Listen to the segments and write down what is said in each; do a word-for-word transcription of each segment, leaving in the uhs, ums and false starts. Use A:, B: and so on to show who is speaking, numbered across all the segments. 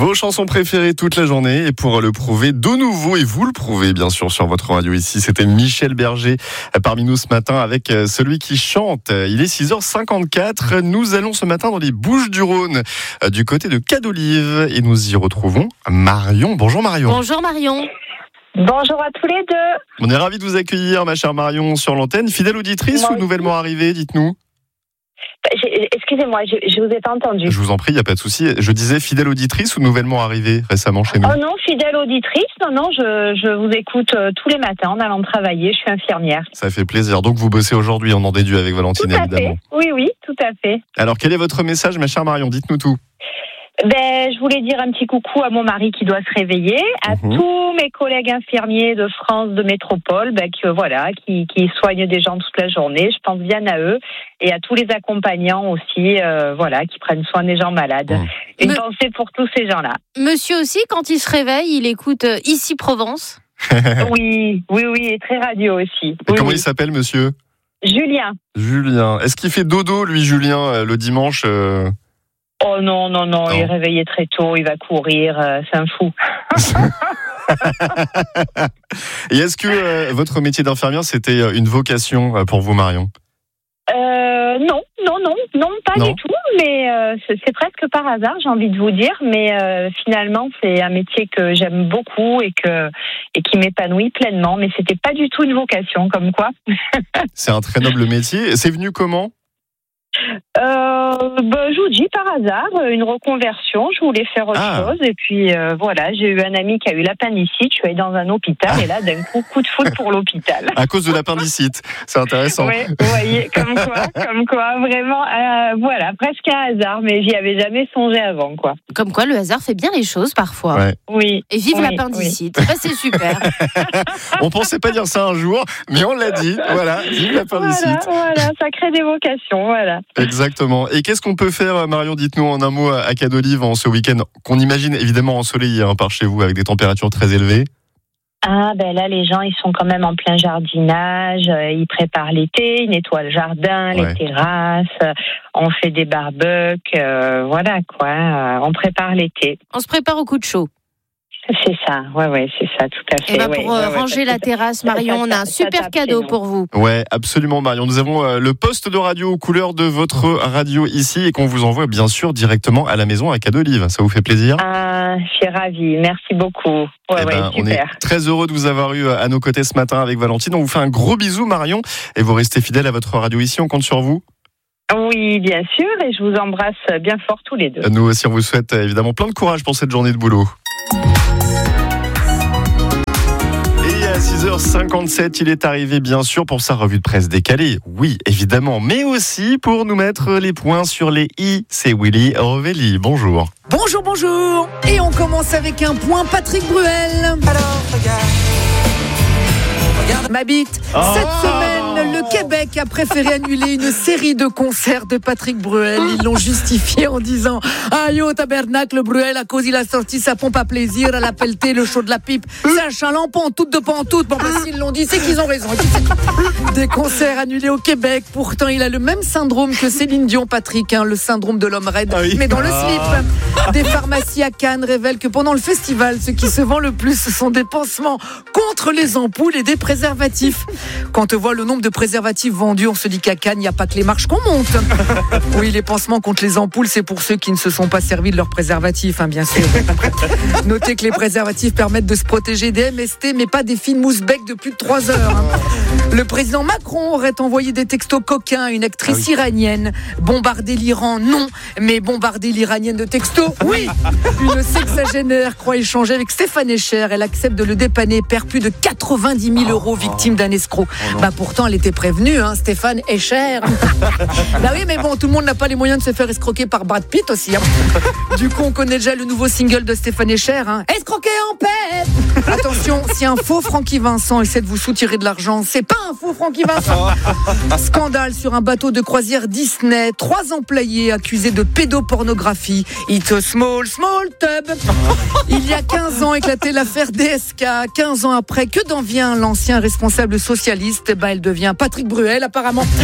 A: Vos chansons préférées toute la journée et pour le prouver de nouveau, et vous le prouvez bien sûr sur votre radio ici, c'était Michel Berger parmi nous ce matin avec celui qui chante. Il est six heures cinquante-quatre, nous allons ce matin dans les Bouches-du-Rhône du côté de Cadolive et nous y retrouvons Marion. Bonjour Marion.
B: Bonjour Marion.
C: Bonjour à tous les deux.
A: On est ravis de vous accueillir ma chère Marion sur l'antenne. Fidèle auditrice
C: Moi
A: ou
C: aussi.
A: nouvellement arrivée, dites-nous.
C: J'ai- Excusez-moi, je, je vous ai pas entendu.
A: Je vous en prie, il n'y a pas de souci. Je disais fidèle auditrice ou nouvellement arrivée récemment chez nous.
C: Oh non, fidèle auditrice, non, non, je, je vous écoute euh, tous les matins en allant travailler, je suis infirmière.
A: Ça fait plaisir. Donc vous bossez aujourd'hui, on en déduit avec Valentine
C: Tout à
A: évidemment.
C: fait, oui, oui, tout à fait.
A: Alors quel est votre message ma chère Marion? Dites-nous tout.
C: Ben, je voulais dire un petit coucou à mon mari qui doit se réveiller, à
A: Mhm.
C: tous mes collègues infirmiers de France, de métropole, ben, qui, euh, voilà, qui, qui soignent des gens toute la journée. Je pense bien à eux et à tous les accompagnants aussi, euh, voilà, qui prennent soin des gens malades.
A: Mhm.
C: Une
B: Me-
C: pensée pour tous ces gens-là.
B: Monsieur aussi, quand il se réveille, il écoute euh, Ici Provence.
C: Oui, oui, oui, et très radio aussi.
A: Et
C: Oui,
A: comment
C: oui.
A: il s'appelle monsieur?
C: Julien.
A: Julien. Est-ce qu'il fait dodo lui Julien euh, le dimanche euh...
C: Oh non, non, non,
A: Non.
C: il est réveillé très tôt, il va courir, euh, c'est un fou.
A: Et est-ce que euh, votre métier d'infirmière c'était euh, une vocation euh, pour vous Marion?
C: Euh, non, non, non, non, pas
A: Non.
C: du tout, mais euh, c'est, c'est presque par hasard, j'ai envie de vous dire, mais euh, finalement c'est un métier que j'aime beaucoup et que et qui m'épanouit pleinement, mais c'était pas du tout une vocation, comme quoi.
A: C'est un très noble métier. C'est venu comment?
C: Euh, ben, je vous dis par hasard, une reconversion, je voulais faire autre
A: Ah.
C: chose et puis euh, voilà, j'ai eu un ami qui a eu l'appendicite, je suis allée dans un hôpital et là d'un coup, coup de foudre pour l'hôpital.
A: À cause de l'appendicite. C'est intéressant.
C: Oui, vous voyez, comme quoi, comme quoi, vraiment, euh, voilà, presque un hasard, mais j'y avais jamais songé avant, quoi.
B: Comme quoi, le hasard fait bien les choses parfois.
A: Ouais.
C: Oui.
B: Et vive
C: Oui,
B: l'appendicite. Bah, c'est super.
A: On pensait pas dire ça un jour, mais on l'a dit. Voilà, vive l'appendicite.
C: Voilà, voilà, ça crée des vocations, voilà.
A: Exactement. Et qu'est-ce qu'on peut faire, Marion? Dites-nous en un mot à Cadolive en ce week-end qu'on imagine évidemment ensoleillé hein, par chez vous avec des températures très élevées.
C: Ah, ben là, les gens, ils sont quand même en plein jardinage, euh, ils préparent l'été, ils nettoient le jardin,
A: Ouais.
C: les terrasses, euh, on fait des barbecues, euh, voilà, quoi, euh, on prépare l'été.
B: On se prépare au coup de chaud.
C: C'est ça, ouais, ouais, c'est ça, tout à fait.
B: Et bah,
C: ouais,
B: pour
C: ouais,
B: euh,
C: ouais,
B: ranger
C: ça-
B: la terrasse,
C: ça-
B: Marion,
C: ça-
B: on a un
C: ça
B: super
C: tape
B: cadeau
C: chez nous.
B: pour vous.
A: Ouais, absolument, Marion. Nous avons euh, le poste de radio aux couleurs de votre radio ici et qu'on vous envoie bien sûr directement à la maison à Cadolive. Ça vous fait plaisir?
C: Ah, je suis ravie, merci beaucoup. Ouais,
A: Eh ben,
C: ouais,
A: on est
C: super.
A: très heureux de vous avoir eu à nos côtés ce matin avec Valentine. On vous fait un gros bisou, Marion, et vous restez fidèle à votre radio ici. On compte sur vous.
C: Oui, bien sûr, et je vous embrasse bien fort tous les deux.
A: Nous aussi, on vous souhaite euh, évidemment plein de courage pour cette journée de boulot. Et à six heures cinquante-sept, il est arrivé bien sûr pour sa revue de presse décalée. Oui, évidemment, mais aussi pour nous mettre les points sur les i. C'est Willy Rovelli. Bonjour.
D: Bonjour, bonjour. Et on commence avec un point Patrick Bruel. Ma bite.
A: Oh.
D: Cette semaine, le Québec a préféré annuler une série de concerts de Patrick Bruel. Ils l'ont justifié en disant « Ah yo, tabernacle Bruel, à cause il a sorti sa pompe à plaisir, elle a pelleté le show de la pipe. C'est un chaland pantoute de pantoute. » Bon, ben s'ils l'ont dit, c'est qu'ils ont raison. Des concerts annulés au Québec. Pourtant, il a le même syndrome que Céline Dion, Patrick, hein, le syndrome de l'homme raide,
A: Ah oui.
D: mais dans le slip. Des pharmacies à Cannes révèlent que pendant le festival, ce qui se vend le plus, ce sont des pansements contre les ampoules et des préservatifs. Quand on voit le nombre de préservatifs vendus, on se dit qu'à Cannes, il n'y a pas que les marches qu'on monte. Oui, les pansements contre les ampoules, c'est pour ceux qui ne se sont pas servis de leurs préservatifs, hein, bien sûr. Notez que les préservatifs permettent de se protéger des M S T, mais pas des fines mousses-bec de plus de trois heures. hein. Le président Macron aurait envoyé des textos coquins à une actrice
A: Ah oui.
D: iranienne. Bombarder l'Iran, non. Mais bombarder l'iranienne de textos, oui. Une sexagénaire croit échanger avec Stéphane Echer. Elle accepte de le dépanner, perd plus de quatre-vingt-dix mille euros, victime d'un escroc.
A: Oh
D: bah pourtant, elle était prévenue, hein, Stéphane Echer. Bah oui, mais bon, tout le monde n'a pas les moyens de se faire escroquer par Brad Pitt aussi. Hein. Du coup, on connaît déjà le nouveau single de Stéphane Echer. Hein. Escroquer en paix. Attention, si un faux Francky Vincent essaie de vous soutirer de l'argent, c'est pas un faux Francky Vincent. Scandale sur un bateau de croisière Disney. Trois employés accusés de pédopornographie. It's a small, small tub. Il y a quinze ans, éclatait l'affaire D S K. quinze ans après, que d'en vient l'ancien responsable socialiste? Bah, elle devient Patrick Bruel, apparemment.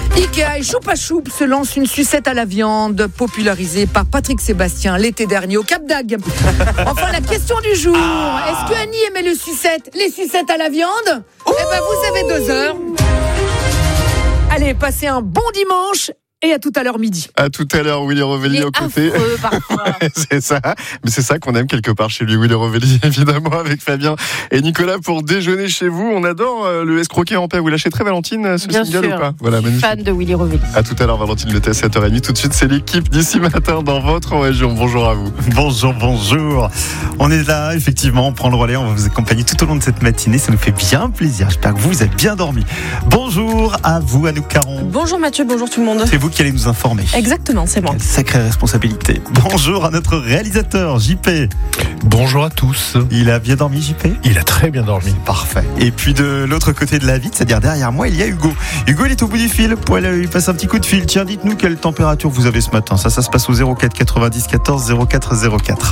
D: Ikea et Choupa Choup se lance une sucette à la viande popularisée par Patrick Sébastien l'été dernier au Cap d'Agde. Enfin, la question du jour. Est-ce que Annie aimait les sucettes, les sucettes à la viande? Eh ben, vous avez deux heures. Allez, passez un bon dimanche. Et à tout à l'heure midi.
A: À tout à l'heure, Willy Rovelli aux côtés. C'est ça, mais c'est ça qu'on aime quelque part chez lui, Willy Rovelli, évidemment, avec Fabien et Nicolas pour déjeuner chez vous. On adore euh, le escroquer en paix. Vous l'achèterez, Valentine, ce
B: Bien
A: single
B: sûr.
A: ou pas? Voilà,
B: Je suis
A: magnifique.
B: fan de Willy Rovelli.
A: À tout à l'heure, Valentine Le Test, sept heures trente. Tout de suite, c'est l'équipe d'ici matin dans votre région. Bonjour à vous.
E: Bonjour, bonjour. On est là, effectivement, on prend le relais, on va vous accompagner tout au long de cette matinée. Ça nous fait bien plaisir. J'espère que vous, vous avez bien dormi. Bonjour à vous, Anouk Caron.
F: Bonjour Mathieu, bonjour tout le monde.
E: C'est vous qui allez nous informer.
F: Exactement, c'est moi.
E: Quelle sacrée responsabilité. Bonjour à notre réalisateur, J P.
G: Bonjour à tous.
E: Il a bien dormi, J P?
G: Il a très bien dormi.
E: Parfait. Et puis de l'autre côté de la vitre, c'est-à-dire derrière moi, il y a Hugo. Hugo, il est au bout du fil pour aller lui passer un petit coup de fil. Tiens, dites-nous quelle température vous avez ce matin. Ça, ça se passe au zéro quatre quatre-vingt-dix quatorze zéro quatre zéro quatre.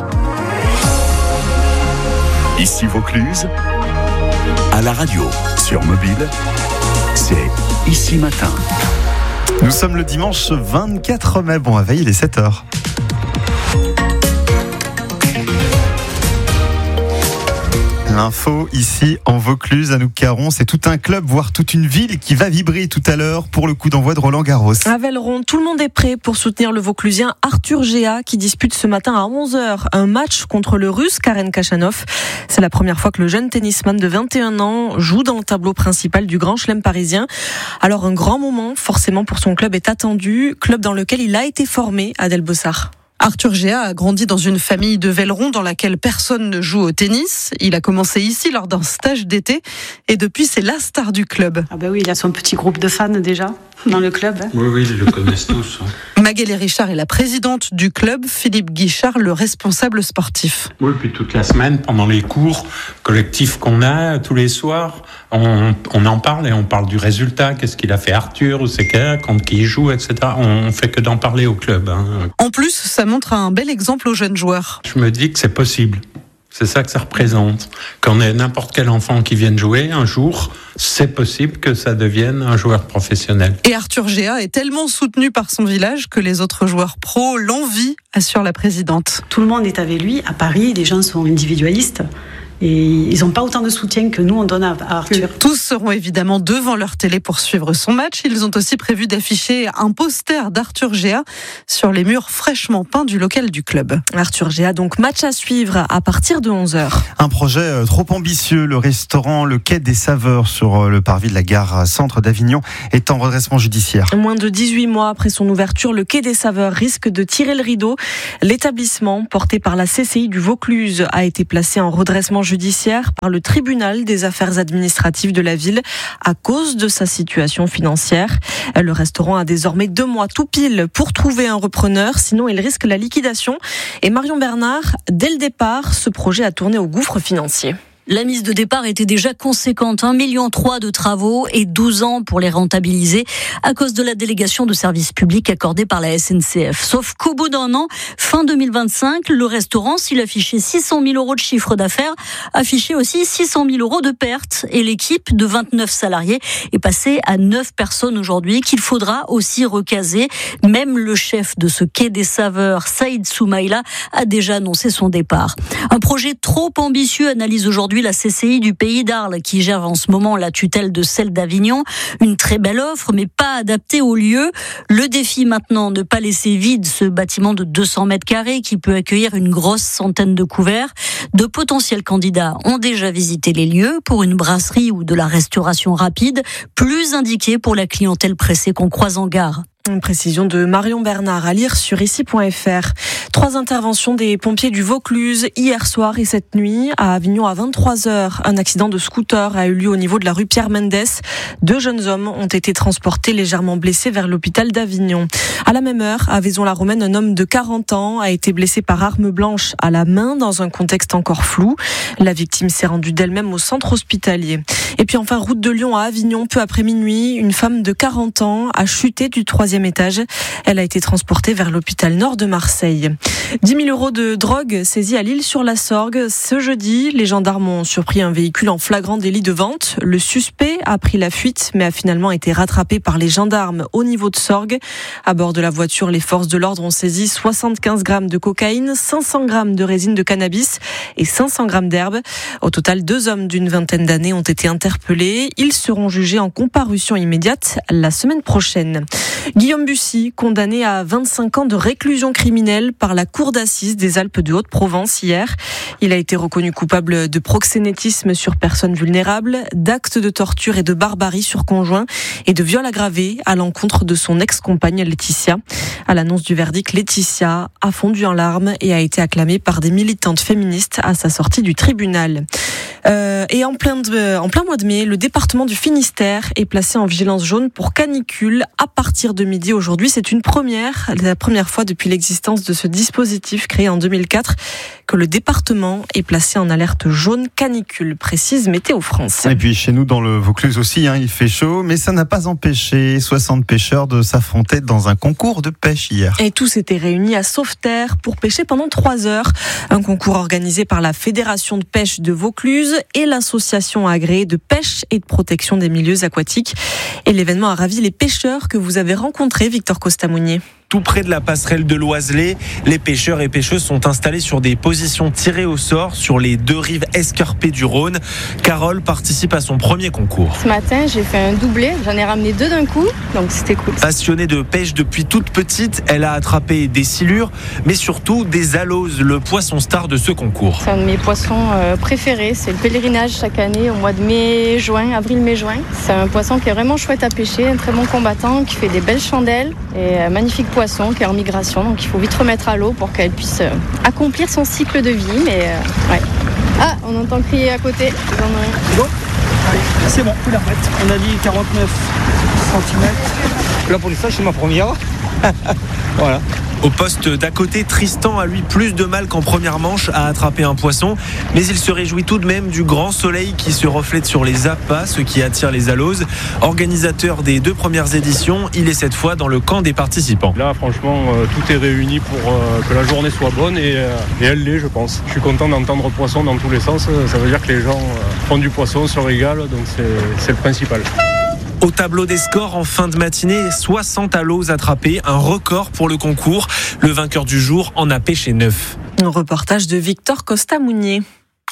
H: Ici Vaucluse, à la radio, sur mobile, c'est Ici Matin.
E: Nous sommes le dimanche vingt-quatre mai. Bon réveil, il est sept heures. L'info ici en Vaucluse, Anouk Caron, c'est tout un club, voire toute une ville qui va vibrer tout à l'heure pour le coup d'envoi de Roland Garros.
F: À Velleron, tout le monde est prêt pour soutenir le Vauclusien Arthur Géa qui dispute ce matin à onze heures un match contre le Russe Karen Khachanov. C'est la première fois que le jeune tennisman de vingt et un ans joue dans le tableau principal du Grand Chelem parisien. Alors un grand moment forcément pour son club est attendu, club dans lequel il a été formé, Adèle Bossard.
I: Arthur Géa a grandi dans une famille de Velleron dans laquelle personne ne joue au tennis. Il a commencé ici lors d'un stage d'été et depuis c'est la star du club.
J: Ah bah oui, il a son petit groupe de fans déjà dans le club.
K: Oui, oui, ils le connaissent tous.
I: Magali Richard est la présidente du club, Philippe Guichard le responsable sportif.
K: Oui, puis toute la semaine, pendant les cours collectifs qu'on a tous les soirs, on, on en parle et on parle du résultat. Qu'est-ce qu'il a fait Arthur, où c'est qu'il contre qui il joue, et cetera. On fait que d'en parler au club. Hein.
I: En plus, ça montre un bel exemple aux jeunes joueurs.
K: Je me dis que c'est possible. C'est ça que ça représente. Quand on a n'importe quel enfant qui vienne jouer, un jour, c'est possible que ça devienne un joueur professionnel.
I: Et Arthur Géa est tellement soutenu par son village que les autres joueurs pros l'envient, assure la présidente.
J: Tout le monde est avec lui. À Paris, les gens sont individualistes. Et ils n'ont pas autant de soutien que nous, on donne à Arthur.
I: Tous seront évidemment devant leur télé pour suivre son match. Ils ont aussi prévu d'afficher un poster d'Arthur Géa sur les murs fraîchement peints du local du club.
F: Arthur Géa, donc match à suivre à partir de onze heures.
E: Un projet trop ambitieux, le restaurant Le Quai des Saveurs sur le parvis de la gare centre d'Avignon est en redressement judiciaire.
F: Moins de dix-huit mois après son ouverture, le Quai des Saveurs risque de tirer le rideau. L'établissement, porté par la C C I du Vaucluse, a été placé en redressement judiciaire par le tribunal des affaires administratives de la ville à cause de sa situation financière. Le restaurant a désormais deux mois tout pile pour trouver un repreneur, sinon il risque la liquidation. Et Marion Bernard, dès le départ, ce projet a tourné au gouffre financier.
L: La mise de départ était déjà conséquente, un virgule trois million de travaux et douze ans pour les rentabiliser à cause de la délégation de services publics accordée par la S N C F. Sauf qu'au bout d'un an, fin deux mille vingt-cinq, le restaurant, s'il affichait six cent mille euros de chiffre d'affaires, affichait aussi six cent mille euros de pertes. Et l'équipe de vingt-neuf salariés est passée à neuf personnes aujourd'hui qu'il faudra aussi recaser. Même le chef de ce Quai des Saveurs, Saïd Soumaïla, a déjà annoncé son départ. Un projet trop ambitieux, analyse aujourd'hui la C C I du Pays d'Arles qui gère en ce moment la tutelle de celle d'Avignon. Une très belle offre, mais pas adaptée au lieu. Le défi maintenant, ne pas laisser vide ce bâtiment de deux cents mètres carrés qui peut accueillir une grosse centaine de couverts. De potentiels candidats ont déjà visité les lieux pour une brasserie ou de la restauration rapide, plus indiquée pour la clientèle pressée qu'on croise en gare.
F: Une précision de Marion Bernard à lire sur ici point f r. Trois interventions des pompiers du Vaucluse hier soir et cette nuit. À Avignon à vingt-trois heures, un accident de scooter a eu lieu au niveau de la rue Pierre Mendès. Deux jeunes hommes ont été transportés légèrement blessés vers l'hôpital d'Avignon. À la même heure, à Vaison-la-Romaine, un homme de quarante ans a été blessé par arme blanche à la main dans un contexte encore flou. La victime s'est rendue d'elle-même au centre hospitalier. Et puis enfin, route de Lyon à Avignon, peu après minuit, une femme de quarante ans a chuté du troisième étage. Elle a été transportée vers l'hôpital nord de Marseille. dix mille euros de drogue saisis à l'Île-sur-la-Sorgue. Ce jeudi, les gendarmes ont surpris un véhicule en flagrant délit de vente. Le suspect a pris la fuite, mais a finalement été rattrapé par les gendarmes au niveau de Sorgue. À bord de la voiture, les forces de l'ordre ont saisi soixante-quinze grammes de cocaïne, cinq cents grammes de résine de cannabis et cinq cents grammes d'herbe. Au total, deux hommes d'une vingtaine d'années ont été interpellés. Ils seront jugés en comparution immédiate la semaine prochaine. Guillaume Bussy, condamné à vingt-cinq ans de réclusion criminelle par la cour d'assises des Alpes de Haute-Provence hier. Il a été reconnu coupable de proxénétisme sur personnes vulnérables, d'actes de torture et de barbarie sur conjoint et de viol aggravé à l'encontre de son ex-compagne Laetitia. À l'annonce du verdict, Laetitia a fondu en larmes et a été acclamée par des militantes féministes à sa sortie du tribunal. Euh, et en plein, de, en plein mois de mai, le département du Finistère est placé en vigilance jaune pour canicule à partir de midi aujourd'hui. C'est une première, la première fois depuis l'existence de ce dispositif créé en deux mille quatre que le département est placé en alerte jaune canicule, précise Météo France.
E: Et puis chez nous dans le Vaucluse aussi, hein, il fait chaud, mais ça n'a pas empêché soixante pêcheurs de s'affronter dans un concours de pêche hier.
F: Et tous étaient réunis à Sauveterre pour pêcher pendant trois heures. Un concours organisé par la Fédération de pêche de Vaucluse et l'association agréée de pêche et de protection des milieux aquatiques. Et l'événement a ravi les pêcheurs que vous avez rencontrés, Victor Costamounier.
M: Tout près de la passerelle de l'Oiselet, les pêcheurs et pêcheuses sont installés sur des positions tirées au sort sur les deux rives escarpées du Rhône. Carole participe à son premier concours.
N: Ce matin, j'ai fait un doublé, j'en ai ramené deux d'un coup, donc c'était cool.
M: Passionnée de pêche depuis toute petite, elle a attrapé des silures, mais surtout des aloses, le poisson star de ce concours.
N: C'est un de mes poissons préférés, c'est le pèlerinage chaque année au mois de mai, juin, avril, mai, juin. C'est un poisson qui est vraiment chouette à pêcher, un très bon combattant, qui fait des belles chandelles et un magnifique poisson. Poisson qui est en migration, donc il faut vite remettre à l'eau pour qu'elle puisse accomplir son cycle de vie. Mais euh, ouais. Ah, on entend crier à côté.
O: Bon, allez, c'est bon, tout la prête. On a dit quarante-neuf centimètres. Là pour l'instant, c'est ma première. Voilà.
M: Au poste d'à côté, Tristan a lui plus de mal qu'en première manche à attraper un poisson, mais il se réjouit tout de même du grand soleil qui se reflète sur les appâts, ce qui attire les aloses. Organisateur des deux premières éditions, il est cette fois dans le camp des participants.
P: Là, franchement, euh, tout est réuni pour euh, que la journée soit bonne et, euh, et elle l'est, je pense. Je suis content d'entendre poisson dans tous les sens. Ça veut dire que les gens euh, font du poisson, se régalent, donc c'est, c'est le principal.
M: Au tableau des scores, en fin de matinée, soixante aloses attrapées, un record pour le concours. Le vainqueur du jour en a pêché neuf.
F: Un reportage de Victor Costamounier.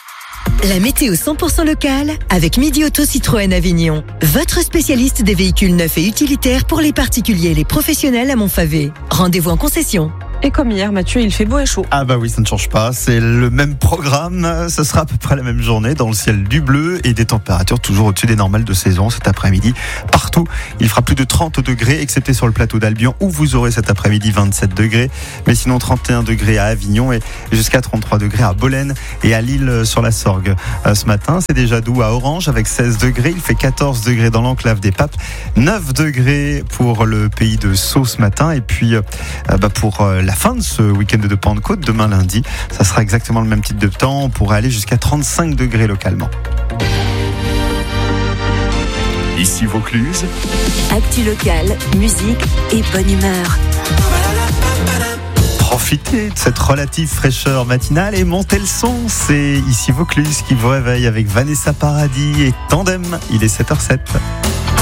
Q: La météo cent pour cent locale avec Midi Auto Citroën Avignon. Votre spécialiste des véhicules neufs et utilitaires pour les particuliers et les professionnels à Montfavet. Rendez-vous en concession.
F: Et comme hier, Mathieu, il fait beau et chaud.
E: Ah bah oui, ça ne change pas. C'est le même programme. Ça sera à peu près la même journée dans le ciel du bleu et des températures toujours au-dessus des normales de saison cet après-midi. Partout, il fera plus de trente degrés, excepté sur le plateau d'Albion où vous aurez cet après-midi vingt-sept degrés. Mais sinon, trente et un degrés à Avignon et jusqu'à trente-trois degrés à Bolène et à Lille sur la Sorgue. Ce matin, c'est déjà doux à Orange avec seize degrés. Il fait quatorze degrés dans l'enclave des Papes. neuf degrés pour le pays de Sceaux ce matin. Et puis, bah pour la fin de ce week-end de Pentecôte, demain lundi, ça sera exactement le même type de temps. On pourrait aller jusqu'à trente-cinq degrés localement.
H: Ici Vaucluse.
Q: Actu locale, musique et bonne humeur.
E: Profitez de cette relative fraîcheur matinale et montez le son. C'est ici Vaucluse qui vous réveille avec Vanessa Paradis et Tandem. Il est sept heures zéro sept.